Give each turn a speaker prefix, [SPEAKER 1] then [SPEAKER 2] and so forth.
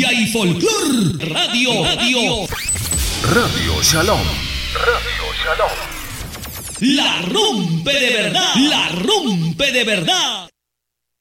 [SPEAKER 1] cumbia y folclor. Radio
[SPEAKER 2] Shalom.
[SPEAKER 1] La rompe de verdad. La rompe de verdad.